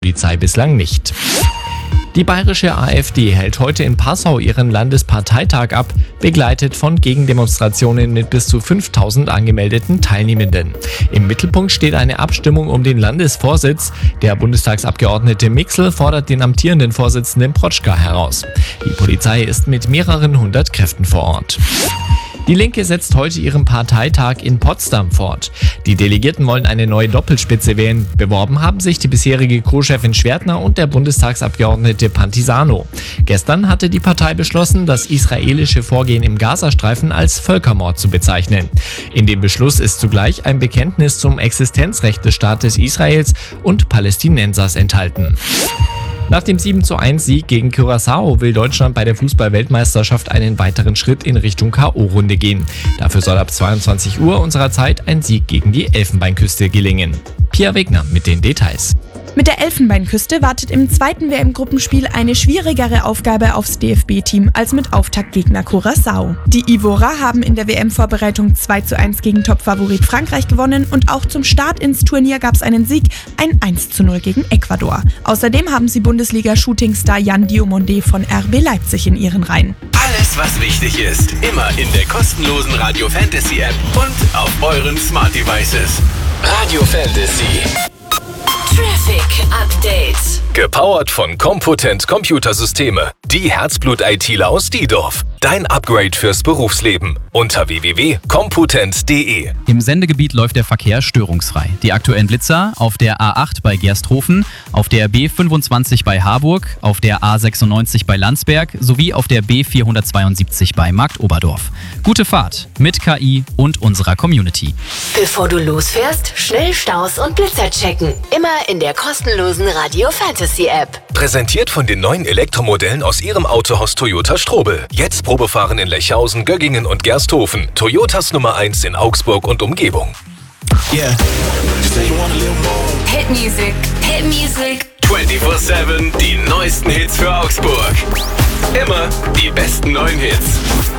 Polizei bislang nicht. Die bayerische AfD hält heute in Passau ihren Landesparteitag ab, begleitet von Gegendemonstrationen mit bis zu 5000 angemeldeten Teilnehmenden. Im Mittelpunkt steht eine Abstimmung um den Landesvorsitz. Der Bundestagsabgeordnete Mixl fordert den amtierenden Vorsitzenden Protschka heraus. Die Polizei ist mit mehreren hundert Kräften vor Ort. Die Linke setzt heute ihren Parteitag in Potsdam fort. Die Delegierten wollen eine neue Doppelspitze wählen. Beworben haben sich die bisherige Co-Chefin Schwertner und der Bundestagsabgeordnete Pantisano. Gestern hatte die Partei beschlossen, das israelische Vorgehen im Gazastreifen als Völkermord zu bezeichnen. In dem Beschluss ist zugleich ein Bekenntnis zum Existenzrecht des Staates Israels und Palästinensers enthalten. Nach dem 7:1 gegen Curaçao will Deutschland bei der Fußball-Weltmeisterschaft einen weiteren Schritt in Richtung K.O.-Runde gehen. Dafür soll ab 22 Uhr unserer Zeit ein Sieg gegen die Elfenbeinküste gelingen. Pia Wegner mit den Details. Mit der Elfenbeinküste wartet im zweiten WM-Gruppenspiel eine schwierigere Aufgabe aufs DFB-Team als mit Auftaktgegner Curaçao. Die Ivorer haben in der WM-Vorbereitung 2:1 gegen Topfavorit Frankreich gewonnen und auch zum Start ins Turnier gab es einen Sieg, ein 1:0 gegen Ecuador. Außerdem haben sie Bundesliga-Shootingstar Jan Diomande von RB Leipzig in ihren Reihen. Alles, was wichtig ist, immer in der kostenlosen Radio Fantasy App und auf euren Smart Devices. Radio Fantasy. Traffic Update. Gepowert von Compotent Computersysteme. Die Herzblut-ITler aus Diedorf. Dein Upgrade fürs Berufsleben. Unter www.compotent.de. Im Sendegebiet läuft der Verkehr störungsfrei. Die aktuellen Blitzer auf der A8 bei Gersthofen, auf der B25 bei Harburg, auf der A96 bei Landsberg sowie auf der B472 bei Marktoberdorf. Gute Fahrt mit KI und unserer Community. Bevor du losfährst, schnell Staus und Blitzer checken. Immer in der kostenlosen Radio Fantasy App. Präsentiert von den neuen Elektromodellen aus ihrem Autohaus Toyota Strobel. Jetzt Probefahren in Lechhausen, Göggingen und Gersthofen. Toyotas Nummer 1 in Augsburg und Umgebung. Hit Music. Hit Music. 24/7 die neuesten Hits für Augsburg. Immer die besten neuen Hits.